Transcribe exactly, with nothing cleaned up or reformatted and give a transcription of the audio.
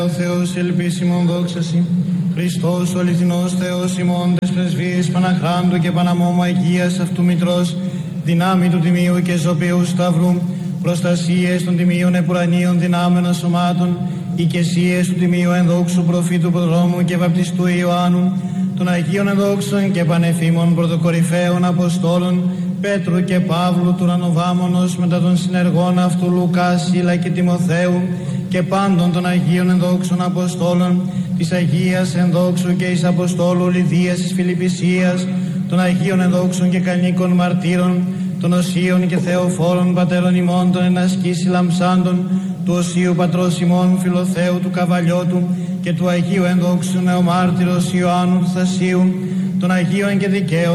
Ο Θεός ελπίσιμον δόξαση, Χριστός ο αληθινός Θεός ημών τες πρεσβείες Παναχράντου και Παναμόμου Αγίας αυτού Μητρός, δυνάμει του Τιμίου και Ζωπίου Σταυρού, προστασίες των Τιμίων Επουρανίων δυνάμεων σωμάτων, οικεσίες του Τιμίου ενδόξου προφήτου Προδρόμου και βαπτιστού Ιωάννου, των Αγίων ενδόξων και πανεφήμων πρωτοκορυφαίων Αποστόλων, Πέτρου και Παύλου του Ρανοβάμωνος, μετά των συνεργών αυτού Λουκά, Σίλα και Τιμοθέου, και πάντων των Αγίων ενδόξων Αποστόλων, της Αγίας ενδόξου και εις Αποστόλου Λιδίας της Φιλιππισίας, των Αγίων ενδόξων και κανίκων μαρτύρων, των Οσίων και Θεοφόρων πατέρων ημών, των ενασκής λαμψάντων, του Οσίου πατρός ημών Φιλοθέου του Καβαλιώτου και του Αγίου ενδόξου νεομάρτυρος Ιωάννου του Θασίου, των Αγίων και δικαίων